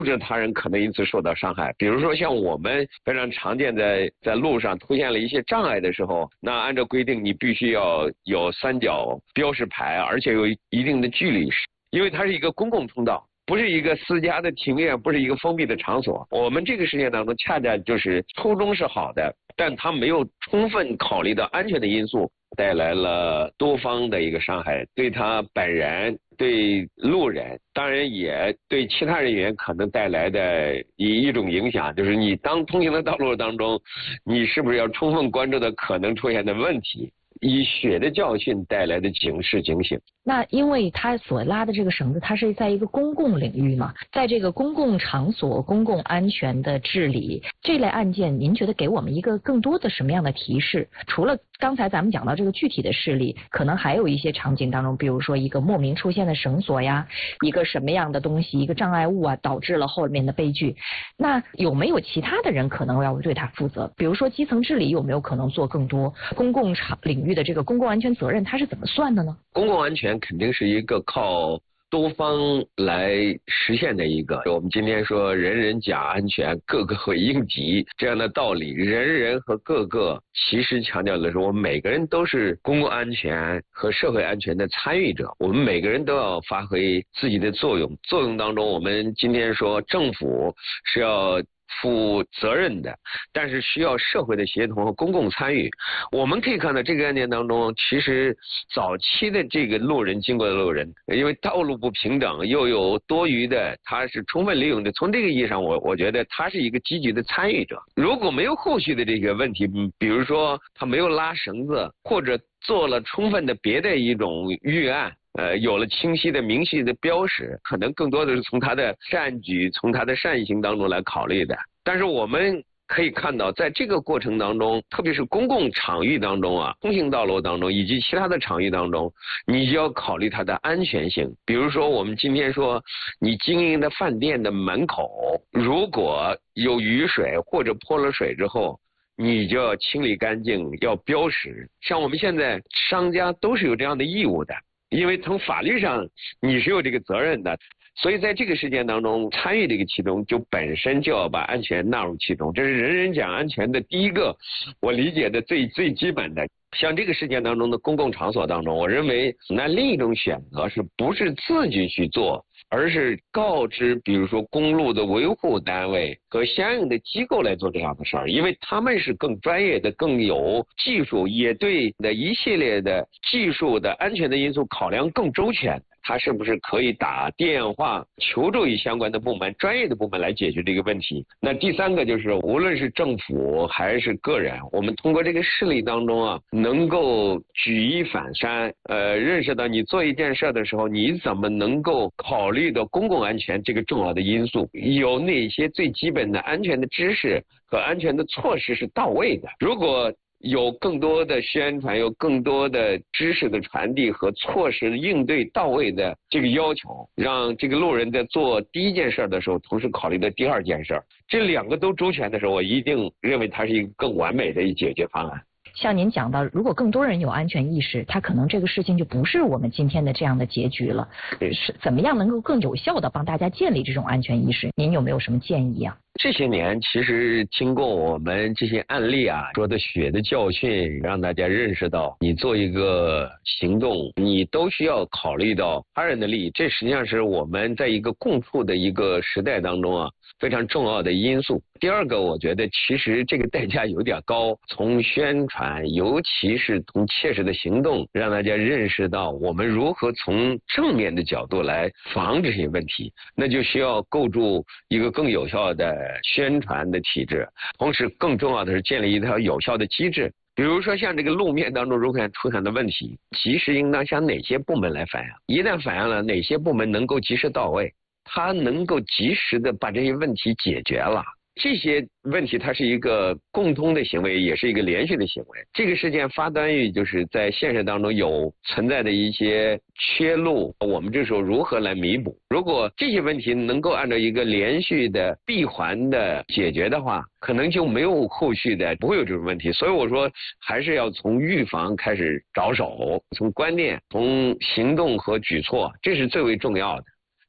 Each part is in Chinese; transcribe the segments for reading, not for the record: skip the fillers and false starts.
致他人可能因此受到伤害。比如说像我们非常常见在路上出现了一些障碍的时候，那按照规定你必须要有三角标识牌，而且有一定的距离，因为它是一个公共通道，不是一个私家的庭院，不是一个封闭的场所。我们这个事件当中恰恰就是初衷是好的，但他没有充分考虑到安全的因素，带来了多方的一个伤害，对他本人，对路人，当然也对其他人员可能带来的一种影响，就是你当通行的道路当中，你是不是要充分关注到可能出现的问题，以血的教训带来的警示警醒。 那因为他所拉的这个绳子，它是在一个公共领域嘛，在这个公共场所、公共安全的治理这类案件，您觉得给我们一个更多的什么样的提示？除了刚才咱们讲到这个具体的事例，可能还有一些场景当中，比如说一个莫名出现的绳索呀，一个什么样的东西，一个障碍物啊，导致了后面的悲剧。那有没有其他的人可能要对他负责？比如说基层治理有没有可能做更多？公共场领域的这个公共安全责任，它是怎么算的呢？ 公共安全肯定是一个靠多方来实现的一个，我们今天说人人讲安全，个个为应急这样的道理，人人和个个其实强调的是我们每个人都是公共安全和社会安全的参与者，我们每个人都要发挥自己的作用。作用当中，我们今天说政府是要负责任的，但是需要社会的协同和公共参与。我们可以看到这个案件当中，其实早期的这个路人经过的路人，因为道路不平等，又有多余的，他是充分利用的。从这个意义上，我觉得他是一个积极的参与者。如果没有后续的这个问题，比如说他没有拉绳子，或者做了充分的别的一种预案，有了清晰的明细的标识，可能更多的是从他的善举，从他的善行当中来考虑的。但是我们可以看到，在这个过程当中，特别是公共场域当中啊，通行道路当中以及其他的场域当中，你就要考虑它的安全性。比如说我们今天说，你经营的饭店的门口如果有雨水或者泼了水之后，你就要清理干净，要标识。像我们现在商家都是有这样的义务的，因为从法律上你是有这个责任的。所以在这个事件当中，参与这个其中就本身就要把安全纳入其中，这是人人讲安全的第一个我理解的最基本的。像这个事件当中的公共场所当中，我认为那另一种选择是不是自己去做，而是告知比如说公路的维护单位和相应的机构来做这样的事儿，因为他们是更专业的，更有技术，也对的一系列的技术的安全的因素考量更周全。他是不是可以打电话求助于相关的部门、专业的部门来解决这个问题？那第三个就是，无论是政府还是个人，我们通过这个事例当中啊，能够举一反三，认识到你做一件事的时候，你怎么能够考虑到公共安全这个重要的因素，有哪些最基本的安全的知识和安全的措施是到位的。如果有更多的宣传，有更多的知识的传递和措施应对到位的这个要求，让这个路人在做第一件事的时候，同时考虑到第二件事，这两个都周全的时候，我一定认为它是一个更完美的一解决方案。 像您讲到，如果更多人有安全意识，他可能这个事情就不是我们今天的这样的结局了。是怎么样能够更有效的帮大家建立这种安全意识？您有没有什么建议啊？ 这些年其实经过我们这些案例啊说的血的教训，让大家认识到你做一个行动，你都需要考虑到他人的利益，这实际上是我们在一个共处的一个时代当中啊非常重要的因素。第二个，我觉得其实这个代价有点高，从宣传，尤其是从切实的行动，让大家认识到我们如何从正面的角度来防这些问题，那就需要构筑一个更有效的宣传的体制，同时更重要的是建立一条有效的机制。比如说像这个路面当中如果出现的问题，及时应当向哪些部门来反映，一旦反映了，哪些部门能够及时到位，它能够及时的把这些问题解决了。这些问题它是一个共通的行为，也是一个连续的行为。这个事件发端于就是在现实当中有存在的一些缺漏，我们这时候如何来弥补？如果这些问题能够按照一个连续的闭环的解决的话，可能就没有后续的，不会有这种问题。所以我说还是要从预防开始着手，从观念，从行动和举措，这是最为重要的。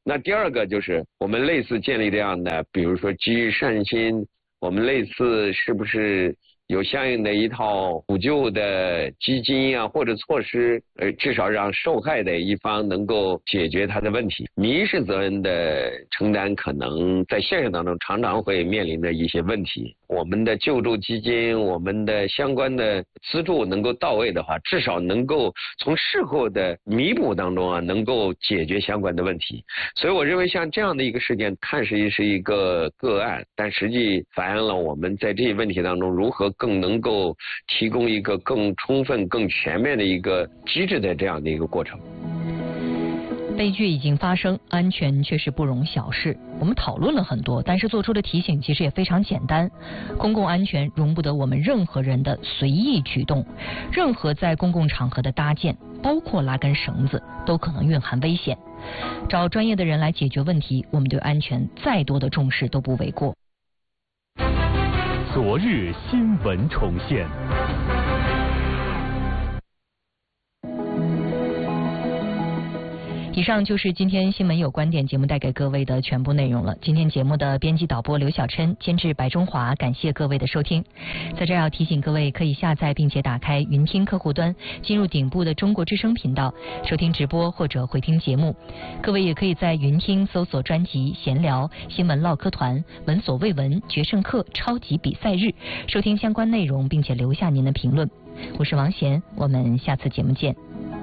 那第二个就是我们类似建立这样的，比如说基于善心，我们类似是不是有相应的一套补救的基金啊或者措施，至少让受害的一方能够解决他的问题。民事责任的承担可能在现实当中常常会面临着一些问题。我们的救助基金，我们的相关的资助能够到位的话，至少能够从事后的弥补当中啊，能够解决相关的问题。所以我认为像这样的一个事件，看似是一个个案，但实际反映了我们在这些问题当中如何更能够提供一个更充分、更全面的一个机制的这样的一个过程。 悲剧已经发生，安全却是不容小视。我们讨论了很多，但是做出的提醒其实也非常简单。公共安全容不得我们任何人的随意举动，任何在公共场合的搭建，包括拉根绳子，都可能蕴含危险。找专业的人来解决问题，我们对安全再多的重视都不为过。 昨日新闻重现。 以上就是今天新闻有观点节目带给各位的全部内容了。今天节目的编辑导播刘小琛，监制白中华，感谢各位的收听。在这儿要提醒各位，可以下载并且打开云听客户端，进入顶部的中国之声频道收听直播或者回听节目。各位也可以在云听搜索专辑闲聊、新闻唠嗑团、闻所未闻、决胜课、超级比赛日，收听相关内容并且留下您的评论。我是王贤，我们下次节目见。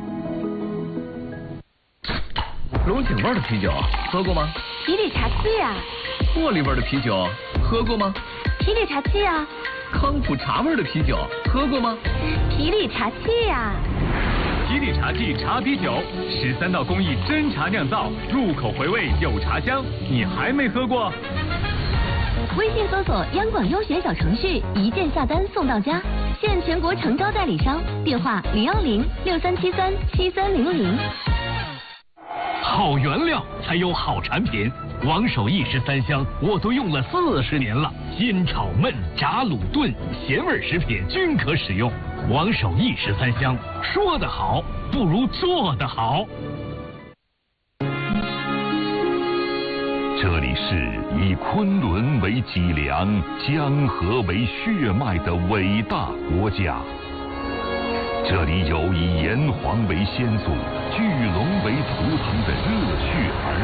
龙井味的啤酒喝过吗？ 皮里茶气呀。 茉莉味的啤酒喝过吗？ 皮里茶气呀。 康普茶味的啤酒喝过吗？ 皮里茶气呀。 皮里茶气茶啤酒，13道工艺真茶酿造，入口回味有茶香，你还没喝过？ 微信搜索央广优选小程序，一键下单送到家，现全国诚招代理商，电话01063737300。 好原料才有好产品，王守义13香我都用了40年了，煎炒焖炸卤炖咸味食品均可使用。王守义13香，说得好不如做得好。 这里是以昆仑为脊梁、江河为血脉的伟大国家。这里有以炎黄为先祖、巨龙为图腾的热血儿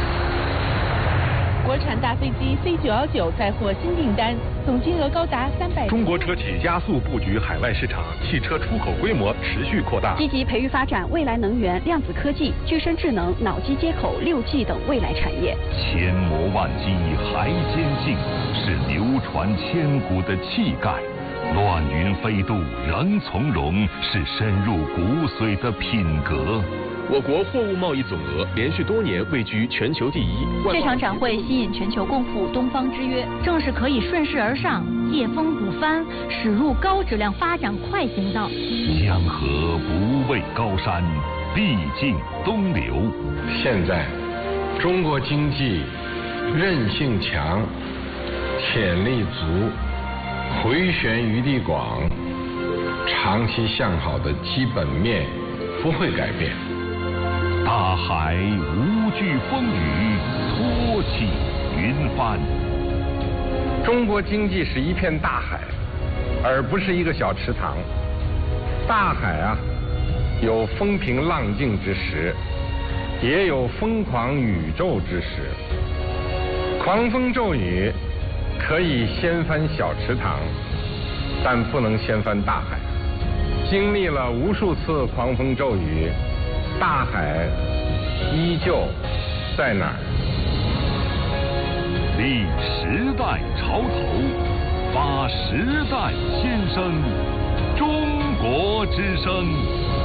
女。国产大飞机 C919 再获新订单，总金额高达300。 中国车企加速布局海外市场，汽车出口规模持续扩大。 积极培育发展未来能源、量子科技、具身智能、脑机接口、6G 等未来产业。 千磨万击还坚劲，是流传千古的气概。乱云飞渡仍从容，是深入骨髓的品格。 我国货物贸易总额连续多年位居全球第一。 这场展会吸引全球共赴东方之约，正是可以顺势而上，借风补帆，驶入高质量发展快行道。 江河不畏高山，必经东流。 现在，中国经济韧性强，潜力足，回旋余地广，长期向好的基本面不会改变。 大海无惧风雨，托起云帆。 中国经济是一片大海，而不是一个小池塘。大海啊，有风平浪静之时，也有疯狂宇宙之时。狂风骤雨可以掀翻小池塘，但不能掀翻大海。经历了无数次狂风骤雨，大海依旧在哪儿？ 立时代潮头，发时代新生，中国之声。